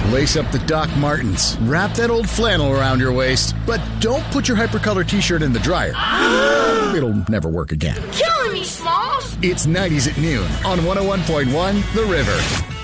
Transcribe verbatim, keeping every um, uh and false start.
Lace up the Doc Martens. Wrap that old flannel around your waist. But don't put your hypercolor t-shirt in the dryer. It'll never work again. Killing me, Smalls! It's nineties at noon on one oh one point one The River.